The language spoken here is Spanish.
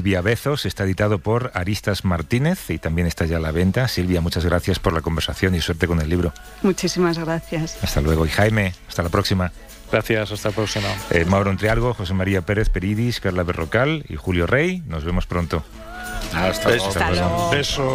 Silvia Bezos, está editado por Aristas Martínez y también está ya a la venta. Silvia, muchas gracias por la conversación y suerte con el libro. Muchísimas gracias. Hasta luego. Y Jaime, hasta la próxima. Gracias, hasta la próxima. Mauro Entrialgo, José María Pérez Peridis, Carla Berrocal y Julio Rey. Nos vemos pronto. Hasta luego. Hasta luego. Beso.